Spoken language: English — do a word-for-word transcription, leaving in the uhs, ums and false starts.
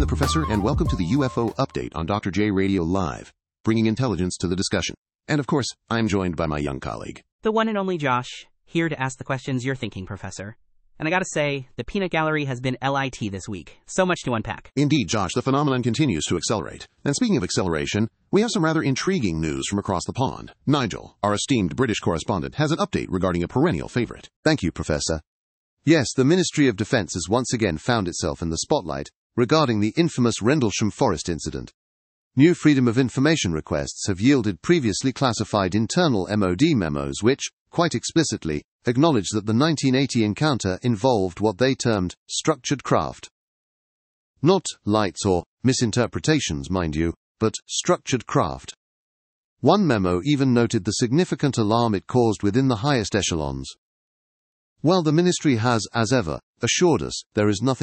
the Professor, and welcome to the U F O Update on Doctor J Radio Live, bringing intelligence to the discussion. And of course, I'm joined by my young colleague, the one and only Josh, here to ask the questions you're thinking, Professor. And I gotta say, the peanut gallery has been lit this week. So much to unpack. Indeed, Josh, the phenomenon continues to accelerate. And speaking of acceleration, we have some rather intriguing news from across the pond. Nigel, our esteemed British correspondent, has an update regarding a perennial favorite. Thank you, Professor. Yes, the Ministry of Defence has once again found itself in the spotlight regarding the infamous Rendlesham Forest incident. New Freedom of Information requests have yielded previously classified internal M O D memos which, quite explicitly, acknowledge that the nineteen eighty encounter involved what they termed structured craft. Not lights or misinterpretations, mind you, but structured craft. One memo even noted the significant alarm it caused within the highest echelons. While the Ministry has, as ever, assured us there is nothing